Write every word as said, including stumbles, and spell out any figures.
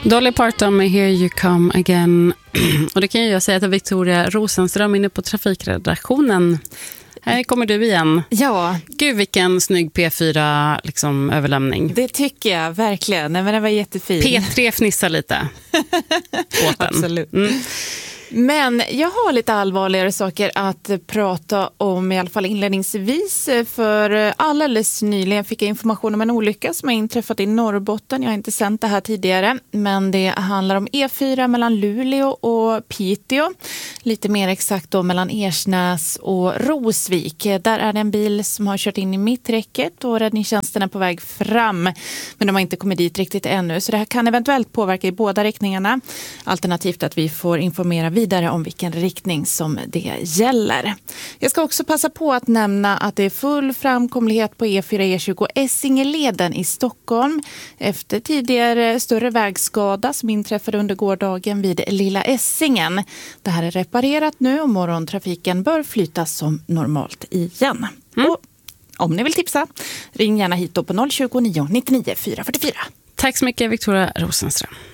Dolly Parton med Here You Come Again. Och det kan ju jag säga till Victoria Rosenström inne på trafikredaktionen. Här kommer du igen. Ja. Gud, vilken snygg P fyra liksom, överlämning. Det tycker jag verkligen. Nej, men det var jättefin. P tre fnissar lite åt den. Absolut. Mm. Men jag har lite allvarligare saker att prata om, i alla fall inledningsvis. För alldeles nyligen fick jag information om en olycka som har inträffat i Norrbotten. Jag har inte sänt det här tidigare, men det handlar om E fyra mellan Luleå och Piteå. Lite mer exakt då mellan Ersnäs och Rosvik. Där är det en bil som har kört in i mitträcket och räddningstjänsten är på väg fram. Men de har inte kommit dit riktigt ännu, så det här kan eventuellt påverka i båda riktningarna. Alternativt att vi får informera vidare vidare om vilken riktning som det gäller. Jag ska också passa på att nämna att det är full framkomlighet på E fyra E tjugo Essingeleden i Stockholm efter tidigare större vägskada som inträffade under gårdagen vid Lilla Essingen. Det här är reparerat nu och morgontrafiken bör flyta som normalt igen. Mm. Och om ni vill tipsa, ring gärna hit då på noll tjugo, nio nittionio, fyra fyrtiofyra. Tack så mycket, Victoria Rosenström.